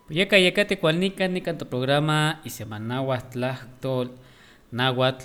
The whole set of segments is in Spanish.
Yeka yekate cualnica nica tu programa y semanahuas tlachtol náhuatl.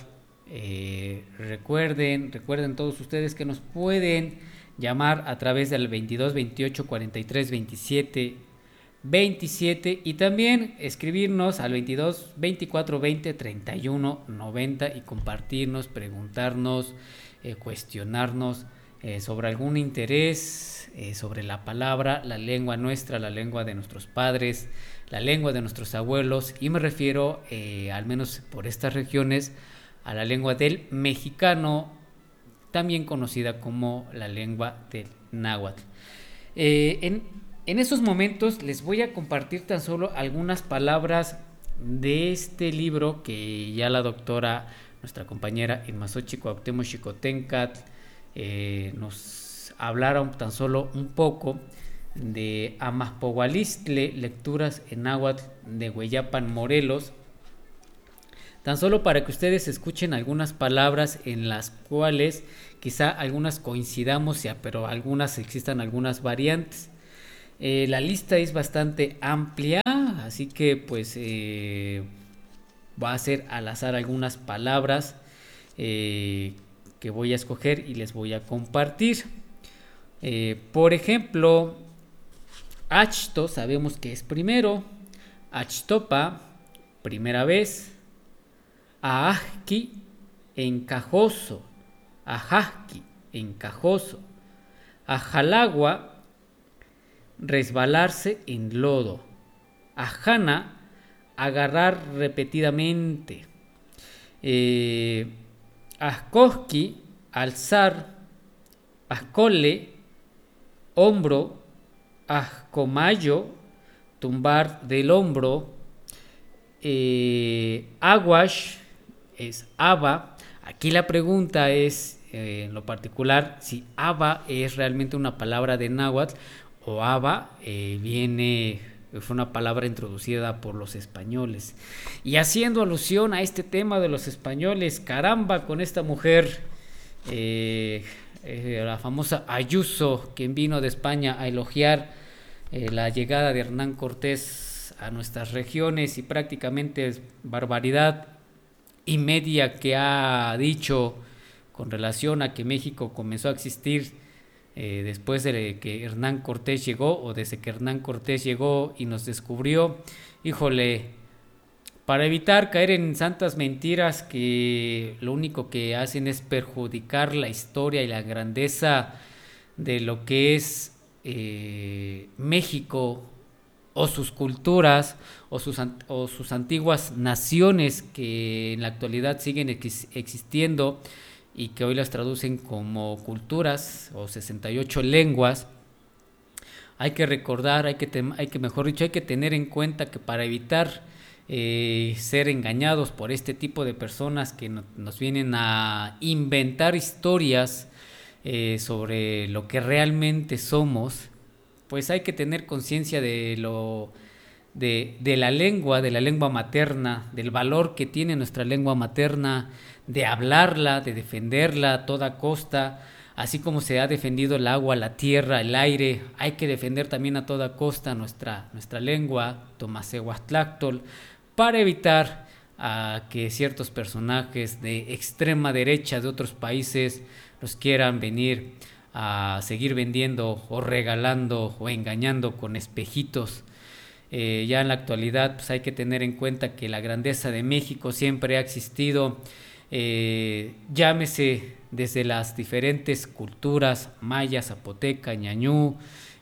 Recuerden todos ustedes que nos pueden llamar a través del 22 28 43 27 27 y también escribirnos al 22 24 20 31 90 y compartirnos, preguntarnos, cuestionarnos sobre algún interés, sobre la palabra, la lengua nuestra, la lengua de nuestros padres, la lengua de nuestros abuelos, y me refiero, al menos por estas regiones, a la lengua del mexicano, también conocida como la lengua del náhuatl. En esos momentos les voy a compartir tan solo algunas palabras de este libro que ya la doctora, nuestra compañera Inmasochi Cuauhtémoc Xicoténcatl, nos hablaron tan solo un poco de Amahpohualistle, lecturas en náhuatl de Hueyapan, Morelos, tan solo para que ustedes escuchen algunas palabras en las cuales quizá algunas coincidamos, pero algunas existan algunas variantes. La lista es bastante amplia, así que pues va a ser al azar algunas palabras que voy a escoger y les voy a compartir. Por ejemplo, achto sabemos que es primero, achtopa, primera vez, aajki, encajoso, ajajki, encajoso, ajalagua, resbalarse en lodo, ajana, agarrar repetidamente, ajkoski, alzar, ajcole, hombro, ajcomayo, tumbar del hombro, aguash es aba. Aquí la pregunta es, en lo particular, si aba es realmente una palabra de náhuatl o aba fue una palabra introducida por los españoles. Y haciendo alusión a este tema de los españoles, caramba, con esta mujer, la famosa Ayuso, quien vino de España a elogiar la llegada de Hernán Cortés a nuestras regiones, y prácticamente barbaridad y media que ha dicho con relación a que México comenzó a existir después de que Hernán Cortés llegó, o desde que Hernán Cortés llegó y nos descubrió. Híjole, para evitar caer en santas mentiras que lo único que hacen es perjudicar la historia y la grandeza de lo que es México, o sus culturas, o sus antiguas naciones que en la actualidad siguen existiendo y que hoy las traducen como culturas o 68 lenguas. Hay que recordar, mejor dicho, hay que tener en cuenta que para evitar ser engañados por este tipo de personas que nos vienen a inventar historias sobre lo que realmente somos, pues hay que tener conciencia de la lengua materna, del valor que tiene nuestra lengua materna, de hablarla, de defenderla a toda costa, así como se ha defendido el agua, la tierra, el aire. Hay que defender también a toda costa nuestra lengua, tomasehuastlactol, para evitar que ciertos personajes de extrema derecha de otros países nos quieran venir a seguir vendiendo o regalando o engañando con espejitos. Ya en la actualidad pues hay que tener en cuenta que la grandeza de México siempre ha existido, llámese desde las diferentes culturas maya, zapoteca, ñañú,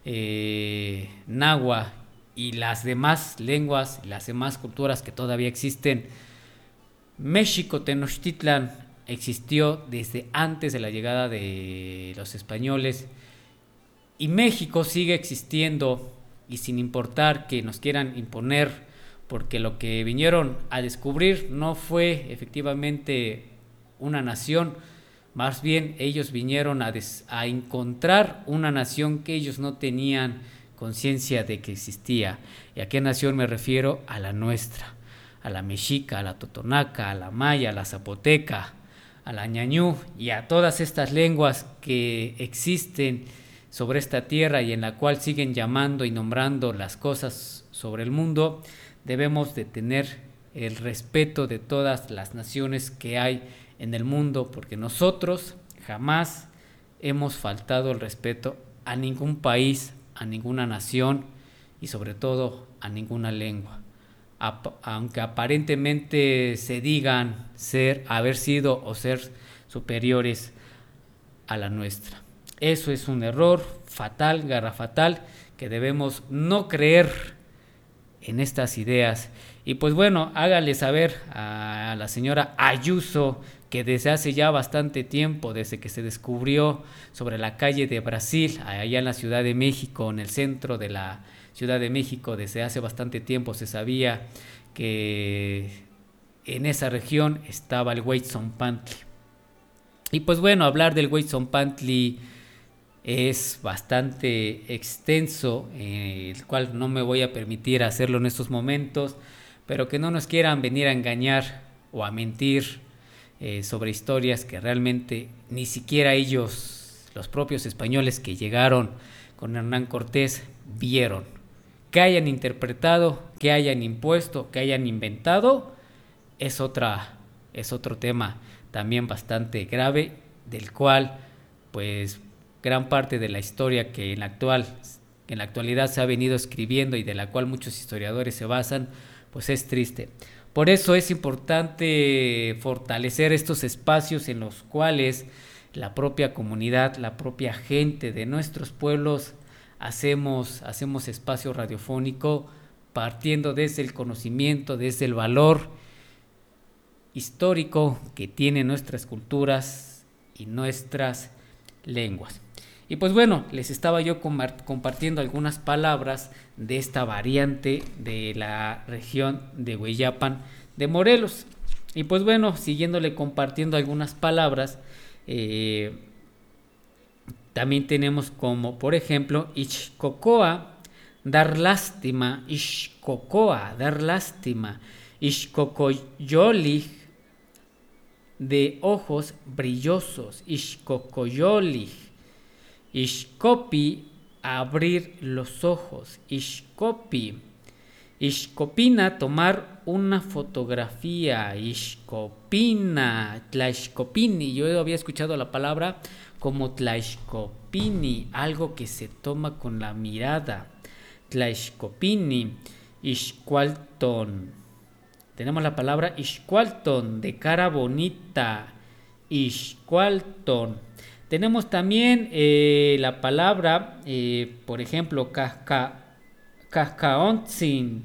nahua y las demás lenguas, las demás culturas que todavía existen. México Tenochtitlan existió desde antes de la llegada de los españoles, y México sigue existiendo, y sin importar que nos quieran imponer, porque lo que vinieron a descubrir no fue efectivamente una nación, más bien ellos vinieron a encontrar una nación que ellos no tenían conciencia de que existía. ¿Y a qué nación me refiero? A la nuestra, a la mexica, a la totonaca, a la maya, a la zapoteca, a la ñañú y a todas estas lenguas que existen sobre esta tierra y en la cual siguen llamando y nombrando las cosas sobre el mundo, debemos de tener el respeto de todas las naciones que hay en el mundo, porque nosotros jamás hemos faltado el respeto a ningún país, a ninguna nación y sobre todo a ninguna lengua. Aunque aparentemente se digan haber sido o ser superiores a la nuestra. Eso es un error fatal, garrafatal, que debemos no creer en estas ideas. Y pues bueno, hágale saber a la señora Ayuso que desde hace ya bastante tiempo, desde que se descubrió sobre la calle de Brasil, allá en la Ciudad de México, en el centro de la Ciudad de México, desde hace bastante tiempo se sabía que en esa región estaba el Huitzompantli. Y pues bueno, hablar del Huitzompantli es bastante extenso, el cual no me voy a permitir hacerlo en estos momentos, pero que no nos quieran venir a engañar o a mentir sobre historias que realmente ni siquiera ellos, los propios españoles que llegaron con Hernán Cortés, vieron. Que hayan interpretado, que hayan impuesto, que hayan inventado, es otro tema también bastante grave, del cual pues gran parte de la historia que en la actualidad se ha venido escribiendo y de la cual muchos historiadores se basan, pues es triste. Por eso es importante fortalecer estos espacios en los cuales la propia comunidad, la propia gente de nuestros pueblos hacemos espacio radiofónico partiendo desde el conocimiento, desde el valor histórico que tienen nuestras culturas y nuestras lenguas. Y pues bueno, les estaba yo compartiendo algunas palabras de esta variante de la región de Hueyapan de Morelos. Y pues bueno, siguiéndole compartiendo algunas palabras, también tenemos como, por ejemplo, Ixcocoa, dar lástima, Ixcocoa, dar lástima, Ixcocoyoli, de ojos brillosos, Ixcocoyoli, Ixcopi, abrir los ojos, Ixcopi, Ixcopina, tomar una fotografía, Ixcopina, Tlaixcopini, yo había escuchado la palabra como Tlaixcopini, algo que se toma con la mirada, Tlaixcopini, Ixcualton, tenemos la palabra Ixcualton, de cara bonita, Ixcualton. Tenemos también la palabra, por ejemplo, cajaontzin,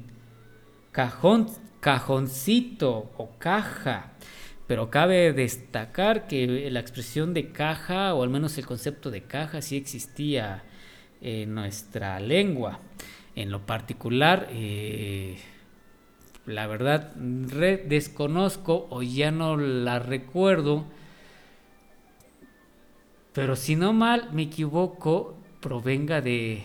cajoncito o caja. Pero cabe destacar que la expresión de caja, o al menos el concepto de caja, sí existía en nuestra lengua. En lo particular, la verdad, desconozco o ya no la recuerdo, pero si no mal me equivoco, provenga de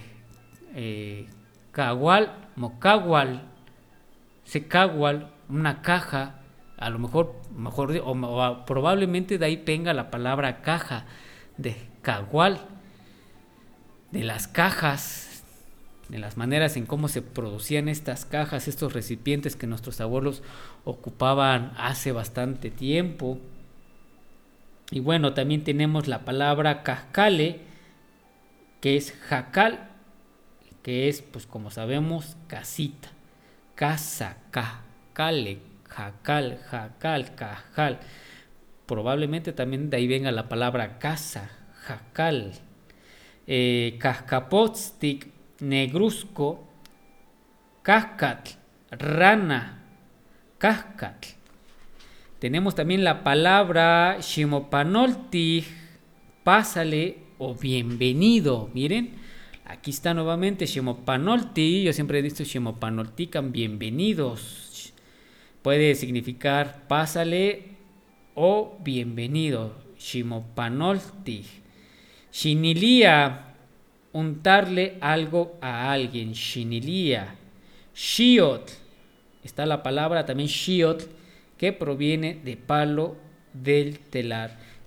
cagual, mocagual, secagual, una caja, a lo mejor o probablemente de ahí venga la palabra caja, de cagual, de las cajas, de las maneras en cómo se producían estas cajas, estos recipientes que nuestros abuelos ocupaban hace bastante tiempo. Y bueno, también tenemos la palabra cascale, que es jacal, que es, pues como sabemos, casita, casa, cale, jacal, cajal. Probablemente también de ahí venga la palabra casa, jacal. Cascapotztic, negruzco, cascatl, rana, cascatl. Tenemos también la palabra Ximopanolti, pásale o bienvenido. Miren, aquí está nuevamente Ximopanolti. Yo siempre he dicho Ximopanoltican, bienvenidos. Puede significar pásale o bienvenido. Ximopanolti. Xinilia, untarle algo a alguien. Xinilia. Xiotl. Está la palabra también Xiotl, que proviene de palo del telar.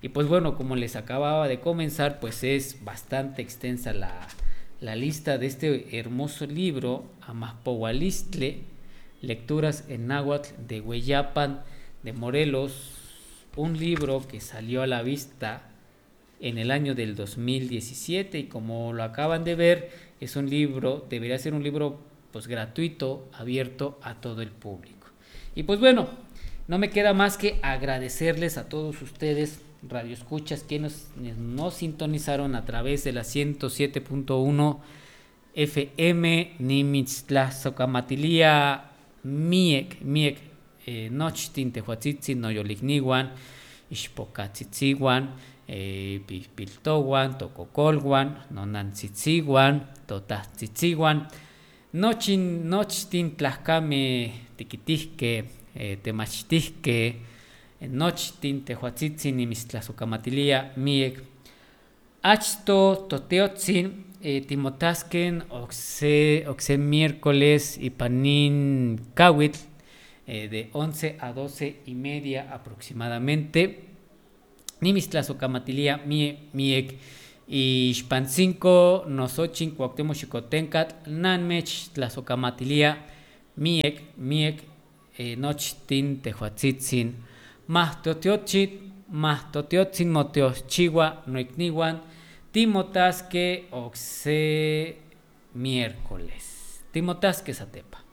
Y pues bueno, como les acababa de comenzar, pues es bastante extensa la lista de este hermoso libro, Amahpowalistle, Lecturas en Náhuatl de Hueyapan de Morelos, un libro que salió a la vista en el año del 2017 y como lo acaban de ver, es un libro, debería ser un libro pues gratuito, abierto a todo el público. Y pues bueno, no me queda más que agradecerles a todos ustedes, radioescuchas, quienes nos sintonizaron a través de la 107.1 FM, Nimitztlazocamatilia, Miek, Nochtin, Tehuatzitzin, Noyoligniwan, Ixpocatzitziwan, Piltowan, Tococolwan, Nonantzitziwan, Totahtzitziwan, Nochtin, Tlahcame, Tiquitihque, Temachitihque, Nochtin, Tehuatzitzin, Nimitztlazocamatilia, Miek, Achto, Toteotzin, Timotasken, Oxe miércoles y Panin Kawitl, de 11 a 12 y media aproximadamente. Nimitztlazocamatilia, Miek, y Xpancinco, Nosochin, Cuauhtémoc, Xicotencat, Nanmech, Tlazocamatilia, Miek, Nochtin, Tehuatzitzin, Mahtoteotzin, Moteochiwa, Noicniwan, Timotasque, Oxe miércoles. Timotasque Zatepa.